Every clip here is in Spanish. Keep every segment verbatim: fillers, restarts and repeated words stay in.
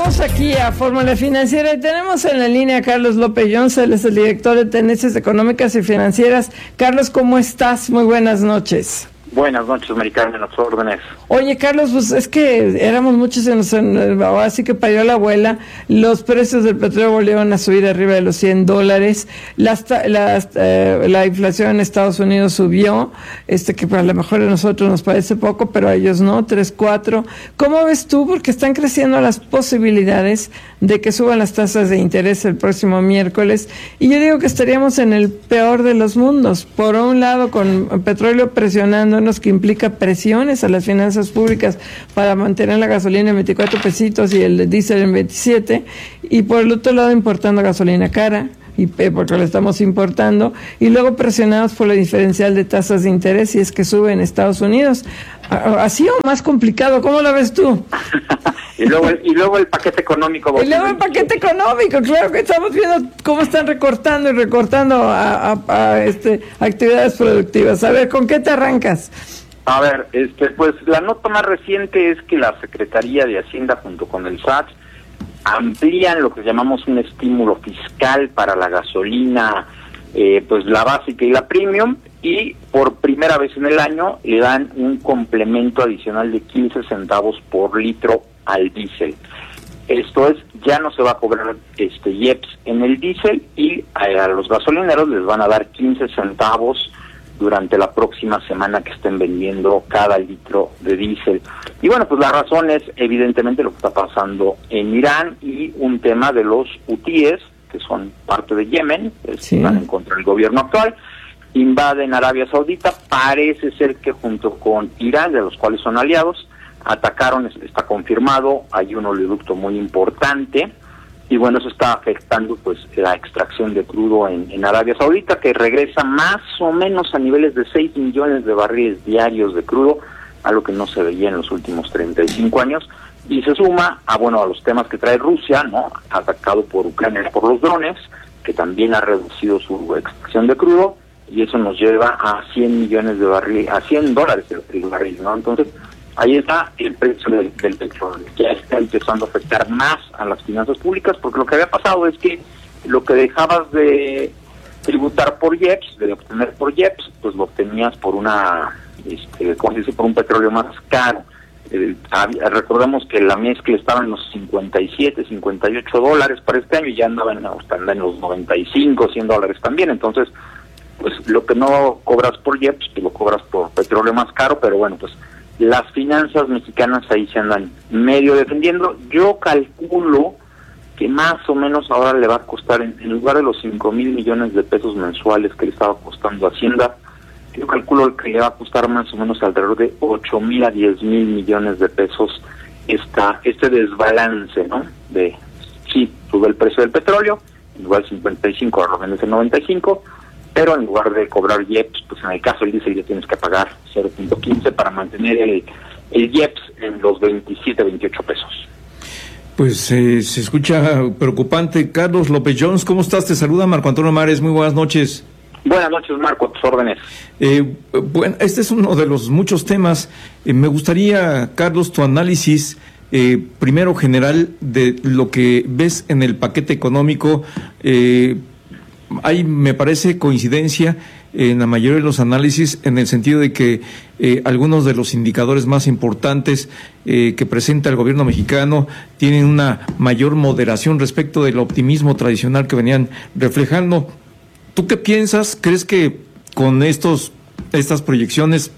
Regresamos aquí a Fórmula Financiera y tenemos en la línea a Carlos López Jones, él es el director de Tendencias Económicas y Financieras. Carlos, ¿cómo estás? Muy buenas noches. Buenas noches, Maricarmen, a tus órdenes. Oye, Carlos, pues es que éramos muchos en los, en, así que parió la abuela. Los precios del petróleo volvieron a subir arriba de los cien dólares. Las, las, eh, la inflación en Estados Unidos subió, este que a lo mejor a nosotros nos parece poco, pero a ellos no, tres, cuatro. ¿Cómo ves tú? Porque están creciendo las posibilidades de que suban las tasas de interés el próximo miércoles. Y yo digo que estaríamos en el peor de los mundos. Por un lado, con petróleo presionando, que implica presiones a las finanzas públicas para mantener la gasolina en veinticuatro pesitos y el diésel en veintisiete, y por el otro lado importando gasolina cara, y porque la estamos importando, y luego presionados por la diferencial de tasas de interés si es que sube en Estados Unidos. ¿Así o más complicado? ¿Cómo lo ves tú? y luego el, y luego el paquete económico. Y luego el paquete económico, claro que estamos viendo cómo están recortando y recortando a, a, a este actividades productivas. A ver, ¿con qué te arrancas? A ver, este, pues la nota más reciente es que la Secretaría de Hacienda junto con el S A T amplían lo que llamamos un estímulo fiscal para la gasolina, eh, pues la básica y la premium, y por primera vez en el año le dan un complemento adicional de quince centavos por litro al diésel. Esto es, ya no se va a cobrar este I E P S en el diésel y a, a los gasolineros les van a dar quince centavos durante la próxima semana que estén vendiendo cada litro de diésel. Y bueno, pues la razón es evidentemente lo que está pasando en Irán y un tema de los hutíes, que son parte de Yemen, que sí. Están en contra del gobierno actual, invaden Arabia Saudita. Parece ser que junto con Irán, de los cuales son aliados, atacaron, está confirmado, hay un oleoducto muy importante, y bueno, eso está afectando pues la extracción de crudo en, en Arabia Saudita, que regresa más o menos a niveles de seis millones de barriles diarios de crudo, algo que no se veía en los últimos treinta y cinco años, y se suma a bueno a los temas que trae Rusia, ¿no? Atacado por Ucrania por los drones, que también ha reducido su extracción de crudo, y eso nos lleva a cien millones de barriles, a cien dólares el barril, ¿no? Entonces, ahí está el precio del, del petróleo, que ya está empezando a afectar más a las finanzas públicas, porque lo que había pasado es que lo que dejabas de tributar por I E P S, de obtener por I E P S, pues lo obtenías por una, este, ¿cómo se dice?, por un petróleo más caro. Eh, recordemos que la mezcla estaba en los cincuenta y siete, cincuenta y ocho dólares para este año, y ya andaba en, anda en los noventa y cinco, cien dólares también. Entonces, pues lo que no cobras por I E P S, pues lo cobras por petróleo más caro, pero bueno, pues las finanzas mexicanas ahí se andan medio defendiendo. Yo calculo que más o menos ahora le va a costar, en, en lugar de los cinco mil millones de pesos mensuales que le estaba costando Hacienda, yo calculo que le va a costar más o menos alrededor de ocho mil a diez mil millones de pesos esta este desbalance, ¿no? De, sí, sube el precio del petróleo, en lugar de cincuenta y cinco, ahora lo vendes en noventa y cinco, pero en lugar de cobrar I E P S, pues en el caso del diésel ya tienes que pagar cero punto quince para mantener el, el I E P S en los veintisiete, veintiocho pesos. Pues eh, se escucha preocupante. Carlos López Jones, ¿cómo estás? Te saluda Marco Antonio Mares, muy buenas noches. Buenas noches, Marco, a tus órdenes. Eh, bueno, este es uno de los muchos temas. Eh, me gustaría, Carlos, tu análisis, eh, primero general, de lo que ves en el paquete económico. Eh, hay, me parece, coincidencia en la mayoría de los análisis, en el sentido de que eh, algunos de los indicadores más importantes eh, que presenta el gobierno mexicano tienen una mayor moderación respecto del optimismo tradicional que venían reflejando. ¿Tú qué piensas? ¿Crees que con estos estas proyecciones,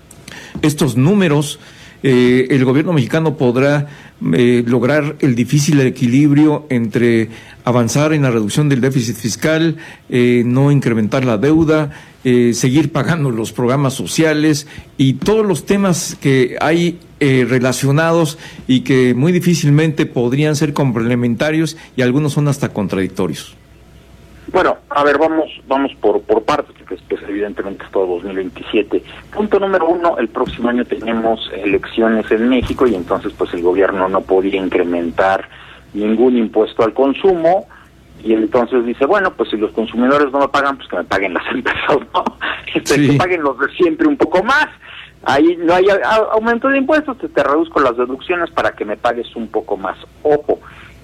estos números, eh, el gobierno mexicano podrá eh, lograr el difícil equilibrio entre avanzar en la reducción del déficit fiscal, eh, no incrementar la deuda, eh, seguir pagando los programas sociales y todos los temas que hay eh, relacionados y que muy difícilmente podrían ser complementarios y algunos son hasta contradictorios? Bueno, a ver, vamos vamos por por partes, porque pues, evidentemente es todo dos mil veintisiete. Punto número uno, el próximo año tenemos elecciones en México y entonces pues el gobierno no podía incrementar ningún impuesto al consumo, y entonces dice, bueno, pues si los consumidores no me pagan, pues que me paguen las empresas, ¿no? Este, sí. Que paguen los de siempre un poco más. Ahí no hay aumento de impuestos, te, te reduzco las deducciones para que me pagues un poco más. Ojo,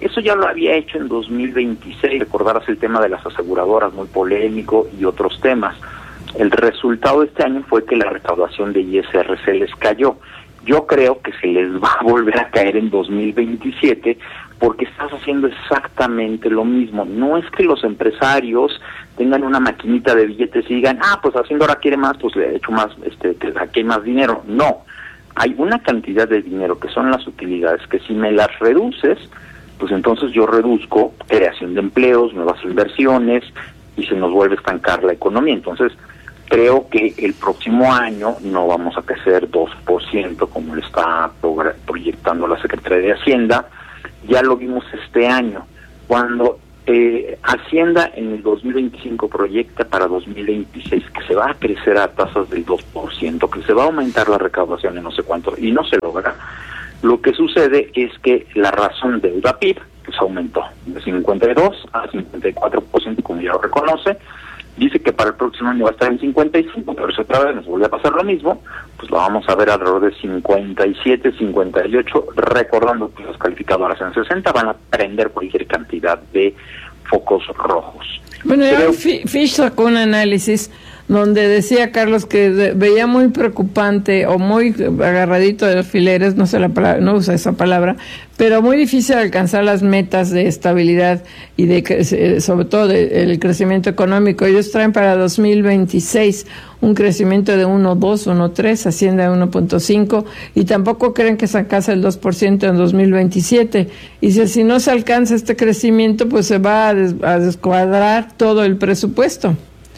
Eso ya lo había hecho en dos mil veintiséis, recordarás el tema de las aseguradoras, muy polémico, y otros temas. El resultado de este año fue que la recaudación de I S R se les cayó. Yo creo que se les va a volver a caer en dos mil veintisiete porque estás haciendo exactamente lo mismo. No es que los empresarios tengan una maquinita de billetes y digan, ah, pues Hacienda ahora quiere más, pues le he hecho más, este, que aquí hay más dinero. No, hay una cantidad de dinero que son las utilidades que si me las reduces, pues entonces yo reduzco creación de empleos, nuevas inversiones y se nos vuelve a estancar la economía. Entonces, creo que el próximo año no vamos a crecer dos por ciento como lo está proyectando la Secretaría de Hacienda. Ya lo vimos este año, cuando eh, Hacienda en el dos mil veinticinco proyecta para dos mil veintiséis que se va a crecer a tasas del dos por ciento, que se va a aumentar la recaudación en no sé cuánto, y no se logra. Lo que sucede es que la razón deuda P I B pues aumentó de cincuenta y dos a cincuenta y cuatro por ciento, como ya lo reconoce. Dice que para el próximo año va a estar en cincuenta y cinco, pero si otra vez nos vuelve a pasar lo mismo, pues lo vamos a ver alrededor de cincuenta y siete, cincuenta y ocho, recordando que las calificadoras en sesenta van a prender cualquier cantidad de focos rojos. Bueno, Creo... Fish sacó un análisis donde decía Carlos que de, veía muy preocupante o muy agarradito de alfileres, no sé la palabra, no usa esa palabra, pero muy difícil alcanzar las metas de estabilidad y de sobre todo de, el crecimiento económico. Ellos traen para dos mil veintiséis un crecimiento de uno punto dos, uno punto tres, Hacienda de uno punto cinco, y tampoco creen que se alcance el dos por ciento en dos mil veintisiete. Y si, si no se alcanza este crecimiento, pues se va a, des, a descuadrar todo el presupuesto.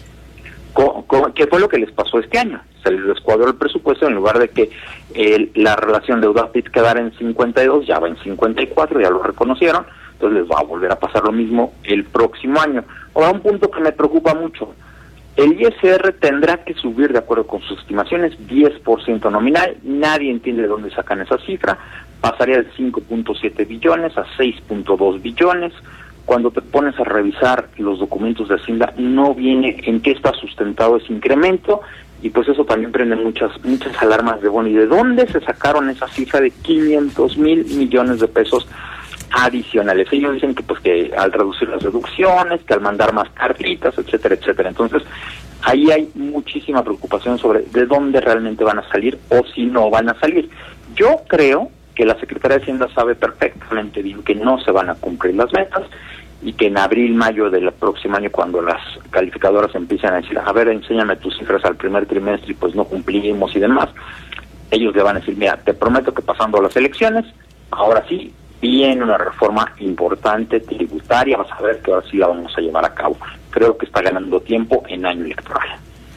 ¿Qué fue lo que les pasó este año? Se les descuadró el presupuesto, en lugar de que eh, la relación deuda-P I B quedara en cincuenta y dos, ya va en cincuenta y cuatro, ya lo reconocieron, entonces les va a volver a pasar lo mismo el próximo año. Ahora, un punto que me preocupa mucho, el I S R tendrá que subir, de acuerdo con sus estimaciones, diez por ciento nominal, nadie entiende de dónde sacan esa cifra, pasaría de cinco punto siete billones a seis punto dos billones. Cuando te pones a revisar los documentos de Hacienda, no viene en qué está sustentado ese incremento, y pues eso también prende muchas muchas alarmas de, bueno, ¿y de dónde se sacaron esa cifra de quinientos mil millones de pesos adicionales? Ellos dicen que pues que al reducir las deducciones, que al mandar más cartitas, etcétera, etcétera. Entonces, ahí hay muchísima preocupación sobre de dónde realmente van a salir o si no van a salir. Yo creo que la Secretaría de Hacienda sabe perfectamente bien que no se van a cumplir las metas y que en abril, mayo del próximo año, cuando las calificadoras empiezan a decir, a ver, enséñame tus cifras al primer trimestre y pues no cumplimos y demás, ellos le van a decir, mira, te prometo que pasando las elecciones, ahora sí, viene una reforma importante tributaria, vas a ver que ahora sí la vamos a llevar a cabo. Creo que está ganando tiempo en año electoral.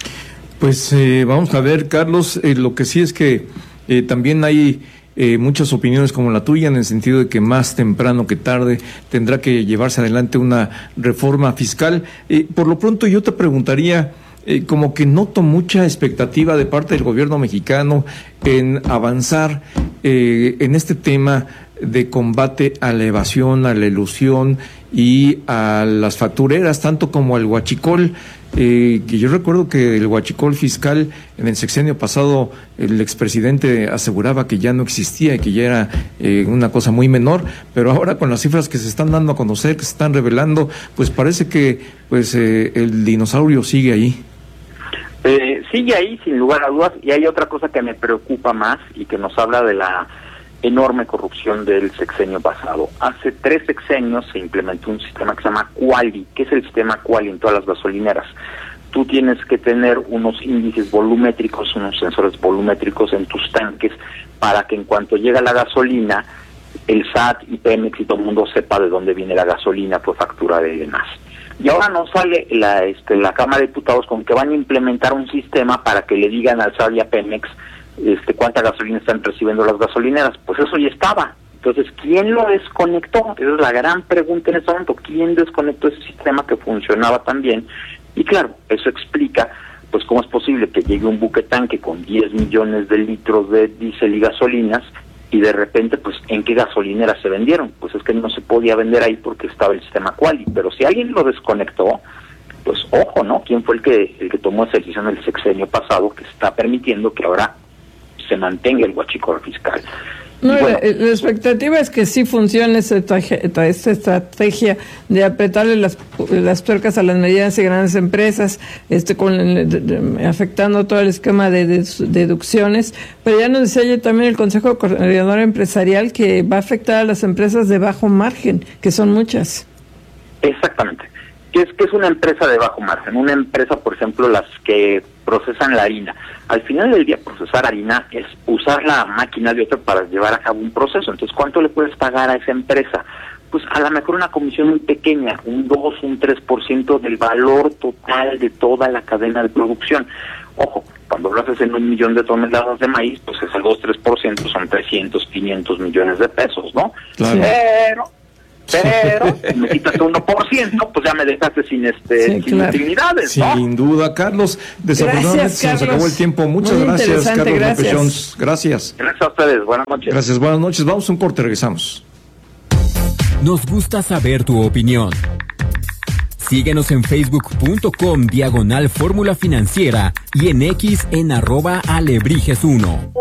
Pues eh, vamos a ver, Carlos, eh, lo que sí es que eh, también hay Eh, muchas opiniones como la tuya, en el sentido de que más temprano que tarde tendrá que llevarse adelante una reforma fiscal. Eh, por lo pronto yo te preguntaría, eh, como que noto mucha expectativa de parte del gobierno mexicano en avanzar eh, en este tema de combate a la evasión, a la elusión y a las factureras, tanto como al huachicol. Eh, que yo recuerdo que el huachicol fiscal en el sexenio pasado el expresidente aseguraba que ya no existía y que ya era eh, una cosa muy menor, pero ahora con las cifras que se están dando a conocer, que se están revelando, pues parece que pues eh, el dinosaurio sigue ahí. Eh, sigue ahí sin lugar a dudas, y hay otra cosa que me preocupa más y que nos habla de la enorme corrupción del sexenio pasado. Hace tres sexenios se implementó un sistema que se llama Quali. ¿Qué es el sistema Quali en todas las gasolineras? Tú tienes que tener unos índices volumétricos, unos sensores volumétricos en tus tanques para que en cuanto llega la gasolina, el S A T y Pemex y todo el mundo sepa de dónde viene la gasolina por factura de demás. Y ahora nos sale la, este, la Cámara de Diputados con que van a implementar un sistema para que le digan al S A T y a Pemex Este, cuánta gasolina están recibiendo las gasolineras. Pues eso ya estaba. Entonces, ¿quién lo desconectó? Esa es la gran pregunta en este momento. ¿Quién desconectó ese sistema que funcionaba tan bien? Y claro, eso explica pues cómo es posible que llegue un buque tanque con diez millones de litros de diésel y gasolinas y de repente, pues, ¿en qué gasolineras se vendieron? Pues es que no se podía vender ahí porque estaba el sistema Quali. Pero si alguien lo desconectó, pues ojo, ¿no? ¿Quién fue el que el que tomó esa decisión el sexenio pasado que está permitiendo que ahora se mantenga el huachicol fiscal? No, bueno, la, la expectativa es que sí funcione esta, esta estrategia de apretarle las, las tuercas a las medianas y grandes empresas, este, con, de, de, afectando todo el esquema de, de, de deducciones. Pero ya nos decía ayer también el Consejo Coordinador Empresarial que va a afectar a las empresas de bajo margen, que son muchas. Exactamente. ¿Qué es, qué es una empresa de bajo margen? Una empresa, por ejemplo, las que procesan la harina. Al final del día, procesar harina es usar la máquina de otro para llevar a cabo un proceso. Entonces, ¿cuánto le puedes pagar a esa empresa? Pues a lo mejor una comisión muy pequeña, un dos, un tres por ciento del valor total de toda la cadena de producción. Ojo, cuando lo haces en un millón de toneladas de maíz, pues es el dos, tres por ciento, son trescientos, quinientos millones de pesos, ¿no? Claro. Pero... Pero si me quitas el uno por ciento, pues ya me dejaste sin este sí, sin claro. dignidades, ¿no? Sin duda, Carlos. Desafortunadamente Gracias, se nos Carlos. acabó el tiempo. Muchas Muy gracias, Carlos gracias. López Jones. Gracias. Gracias a ustedes. Buenas noches. Gracias, buenas noches. Vamos a un corte, regresamos. Nos gusta saber tu opinión. Síguenos en facebook.com diagonal Fórmula Financiera y en X en arroba alebrijes uno.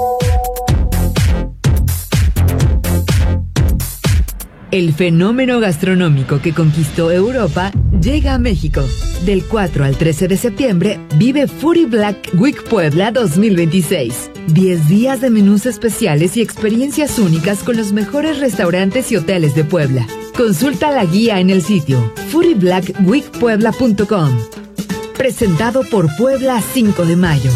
El fenómeno gastronómico que conquistó Europa llega a México. Del cuatro al trece de septiembre, vive Foodie Black Week Puebla dos mil veintiséis. diez días de menús especiales y experiencias únicas con los mejores restaurantes y hoteles de Puebla. Consulta la guía en el sitio foodie black week puebla punto com. Presentado por Puebla cinco de mayo.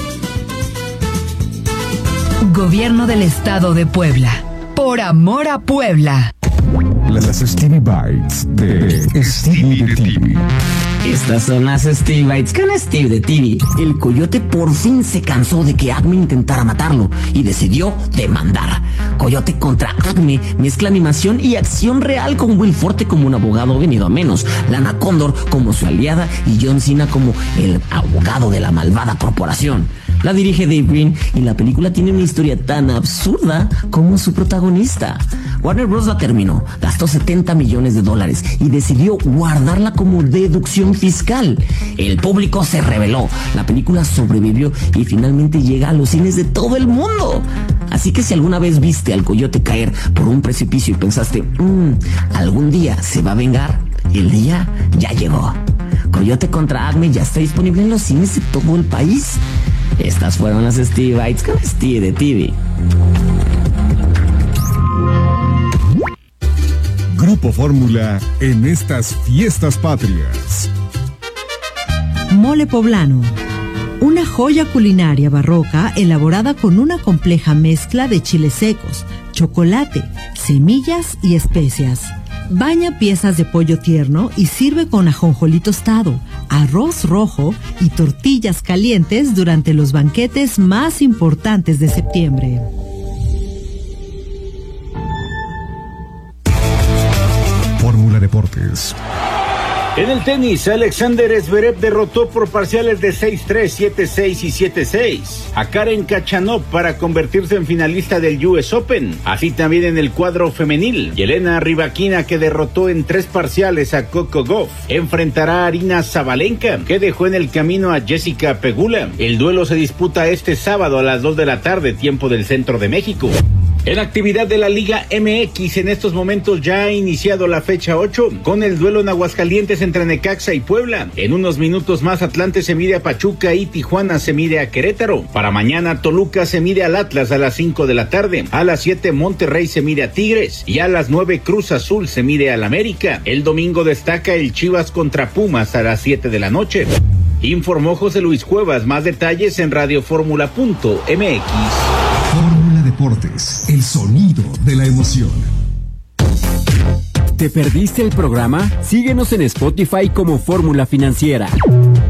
Gobierno del Estado de Puebla. Por amor a Puebla. Las Stevie Bites de Stevie de T V. Estas son las Stevie Bites con Steve de T V. El coyote por fin se cansó de que Acme intentara matarlo y decidió demandar. Coyote contra Acme mezcla animación y acción real con Will Forte como un abogado venido a menos, Lana Condor como su aliada y John Cena como el abogado de la malvada corporación. La dirige Dave Green y la película tiene una historia tan absurda como su protagonista. Warner Bros. La terminó, gastó setenta millones de dólares y decidió guardarla como deducción fiscal. El público se rebeló, la película sobrevivió y finalmente llega a los cines de todo el mundo. Así que si alguna vez viste al coyote caer por un precipicio y pensaste, mmm, algún día se va a vengar, el día ya llegó. Coyote contra Acme ya está disponible en los cines de todo el país. Estas fueron las Stevie Bites con Steve de T V. Grupo Fórmula en estas fiestas patrias. Mole poblano. Una joya culinaria barroca elaborada con una compleja mezcla de chiles secos, chocolate, semillas y especias. Baña piezas de pollo tierno y sirve con ajonjolí tostado, arroz rojo y tortillas calientes durante los banquetes más importantes de septiembre. Fórmula Deportes. En el tenis, Alexander Zverev derrotó por parciales de seis tres, siete seis y siete seis a Karen Khachanov para convertirse en finalista del U S Open. Así también en el cuadro femenil, Yelena Rybakina, que derrotó en tres parciales a Coco Gauff, enfrentará a Aryna Sabalenka, que dejó en el camino a Jessica Pegula. El duelo se disputa este sábado a las dos de la tarde, tiempo del centro de México. En actividad de la Liga M X, en estos momentos ya ha iniciado la fecha ocho, con el duelo en Aguascalientes entre Necaxa y Puebla. En unos minutos más, Atlante se mide a Pachuca y Tijuana se mide a Querétaro. Para mañana, Toluca se mide al Atlas a las cinco de la tarde. A las siete, Monterrey se mide a Tigres. Y a las nueve, Cruz Azul se mide al América. El domingo destaca el Chivas contra Pumas a las siete de la noche. Informó José Luis Cuevas. Más detalles en radio fórmula punto m x. Fórmula Deportes, el sonido de la emoción. ¿Te perdiste el programa? Síguenos en Spotify como Fórmula Financiera.